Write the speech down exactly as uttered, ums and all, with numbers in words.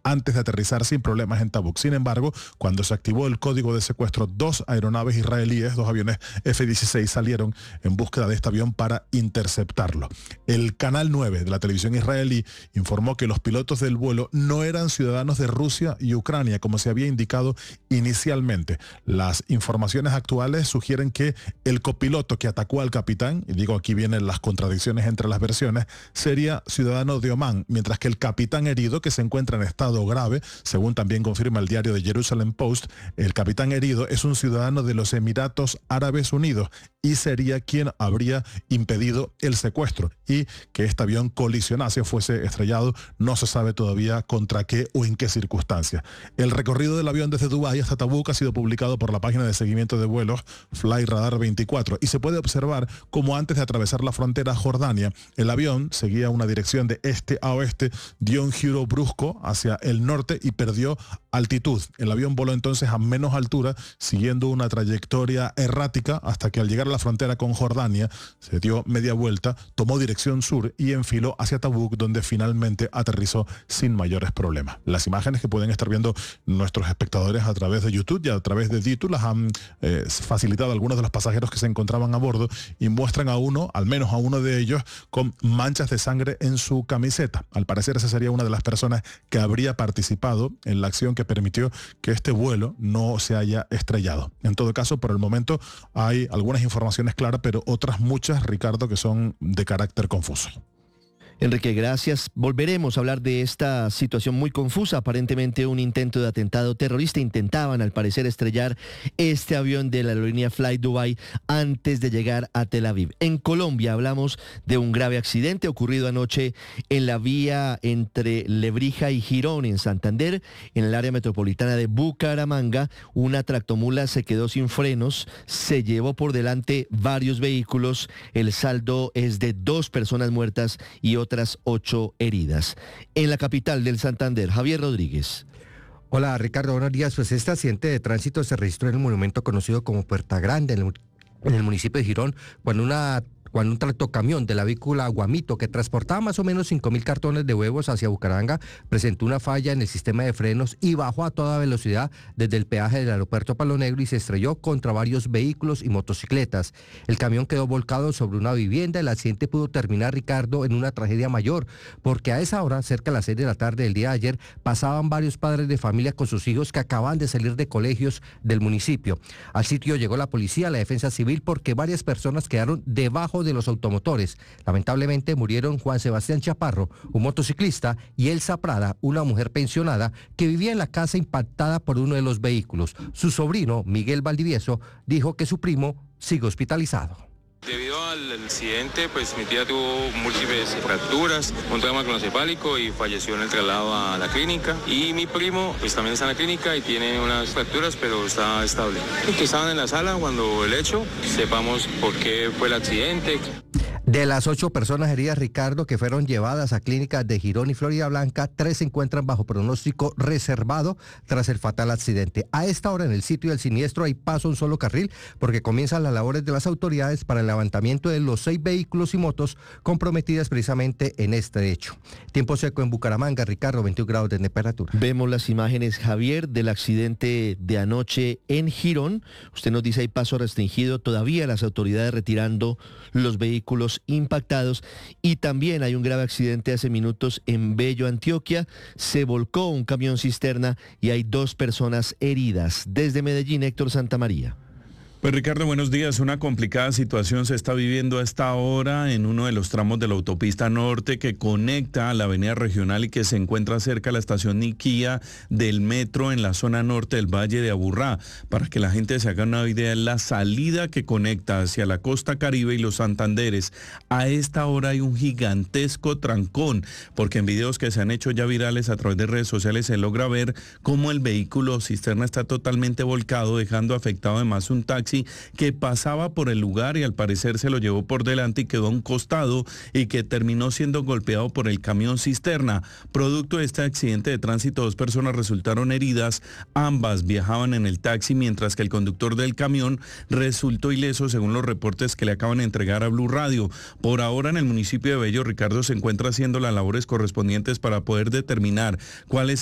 antes de aterrizar sin problemas en Tabuk. Sin embargo, cuando se activó el código de secuestro, dos aeronaves israelíes, dos aviones F dieciséis, salieron en búsqueda de este avión para interceptarlo. El Canal nueve de la televisión israelí informó que los pilotos del vuelo no eran ciudadanos de Rusia y Ucrania, como se había indicado inicialmente. Las informaciones actuales sugieren que el copiloto que atacó al capitán, y digo aquí vienen las contradicciones entre las versiones, sería ciudadano de Omán, mientras que el capitán herido, que se encuentra en estado grave, según también confirma el diario de Jerusalem Post, el capitán herido es un ciudadano de los Emiratos Árabes Unidos y sería quien habría impedido el secuestro y que este avión colisionase, fuese estrellado, no se sabe todavía contra qué o en qué circunstancias. El recorrido del avión desde Dubái hasta Tabuk ha sido publicado por la página de seguimiento de vuelos Flyradar veinticuatro y se puede observar cómo antes de atravesar la frontera a Jordania, el avión seguía una dirección de este a oeste, dio un giro brusco hacia el norte y perdió altitud. El avión voló entonces a menos altura, siguiendo una trayectoria errática hasta que al llegar a la frontera con Jordania se dio media vuelta, tomó dirección sur y enfiló hacia Tabuk, donde finalmente aterrizó sin mayores problemas. Las imágenes que pueden estar viendo nuestros espectadores a través de YouTube y a través de Ditu las han eh, facilitado algunos de los pasajeros que se encontraban a bordo y muestran a uno, al menos a uno de ellos, con manchas de sangre en su camiseta. Al parecer esa sería una de las personas que habría participado en la acción que permitió que este vuelo no se haya estrellado. En todo caso, por el momento hay algunas informaciones claras, pero otras muchas, Ricardo, que son de carácter confuso. Enrique, gracias. Volveremos a hablar de esta situación muy confusa. Aparentemente un intento de atentado terrorista. Intentaban, al parecer, estrellar este avión de la aerolínea Fly Dubai antes de llegar a Tel Aviv. En Colombia hablamos de un grave accidente ocurrido anoche en la vía entre Lebrija y Girón, en Santander, en el área metropolitana de Bucaramanga. Una tractomula se quedó sin frenos, se llevó por delante varios vehículos. El saldo es de dos personas muertas y otras ocho heridas. En la capital del Santander, Javier Rodríguez. Hola Ricardo, buenos días. Pues este accidente de tránsito se registró en el monumento conocido como Puerta Grande, en el, en el municipio de Girón, cuando una cuando un tractocamión de la avícola Guamito, que transportaba más o menos cinco mil cartones de huevos hacia Bucaramanga, presentó una falla en el sistema de frenos y bajó a toda velocidad desde el peaje del aeropuerto Palo Negro y se estrelló contra varios vehículos y motocicletas. El camión quedó volcado sobre una vivienda. El accidente pudo terminar, Ricardo, en una tragedia mayor, porque a esa hora, cerca de las seis de la tarde del día de ayer, pasaban varios padres de familia con sus hijos que acaban de salir de colegios del municipio. Al sitio llegó la policía, la defensa civil, porque varias personas quedaron debajo de los automotores. Lamentablemente murieron Juan Sebastián Chaparro, un motociclista, y Elsa Prada, una mujer pensionada que vivía en la casa impactada por uno de los vehículos. Su sobrino, Miguel Valdivieso, dijo que su primo sigue hospitalizado. Debido al accidente, pues mi tía tuvo múltiples fracturas, un trauma craneoencefálico y falleció en el traslado a la clínica. Y mi primo, pues también está en la clínica y tiene unas fracturas, pero está estable. Y que estaban en la sala cuando el hecho, sepamos por qué fue el accidente. De las ocho personas heridas, Ricardo, que fueron llevadas a clínicas de Girón y Florida Blanca, tres se encuentran bajo pronóstico reservado tras el fatal accidente. A esta hora en el sitio del siniestro hay paso un solo carril porque comienzan las labores de las autoridades para el levantamiento de los seis vehículos y motos comprometidas precisamente en este hecho. Tiempo seco en Bucaramanga, Ricardo, veintiún grados de temperatura. Vemos las imágenes, Javier, del accidente de anoche en Girón. Usted nos dice hay paso restringido, todavía las autoridades retirando los vehículos impactados, y también hay un grave accidente hace minutos en Bello, Antioquia. Se volcó un camión cisterna y hay dos personas heridas. Desde Medellín, Héctor Santamaría. Pues Ricardo, buenos días. Una complicada situación se está viviendo a esta hora en uno de los tramos de la autopista norte que conecta a la avenida regional y que se encuentra cerca de la estación Niquía del metro en la zona norte del Valle de Aburrá. Para que la gente se haga una idea, es la salida que conecta hacia la costa Caribe y los Santanderes. A esta hora hay un gigantesco trancón, porque en videos que se han hecho ya virales a través de redes sociales se logra ver cómo el vehículo cisterna está totalmente volcado, dejando afectado además un taxi que pasaba por el lugar y al parecer se lo llevó por delante y quedó a un costado y que terminó siendo golpeado por el camión cisterna. Producto de este accidente de tránsito, dos personas resultaron heridas. Ambas viajaban en el taxi, mientras que el conductor del camión resultó ileso, según los reportes que le acaban de entregar a Blue Radio. Por ahora en el municipio de Bello, Ricardo, se encuentra haciendo las labores correspondientes para poder determinar cuál es